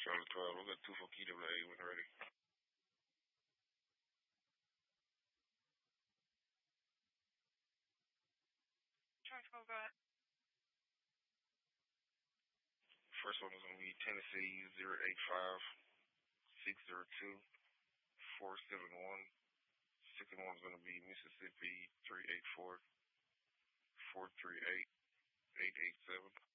Charlie 12. We got 2 for KWA when ready. Charlie 12, go ahead. First one is going to be Tennessee 085 602 471. Second one is going to be Mississippi 384 438 887.